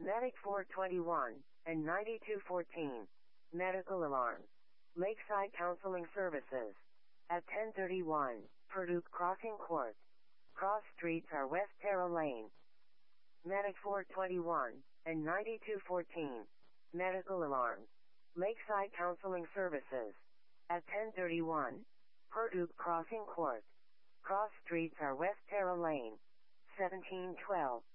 Medic 421 and 9214. Medical alarm. Lakeside Counseling Services. At 1031, Purdue Crossing Court. Cross streets are West Terra Lane. Medic 421 and 9214. Medical alarm. Lakeside Counseling Services. At 1031, Purdue Crossing Court. Cross streets are West Terra Lane. 1712.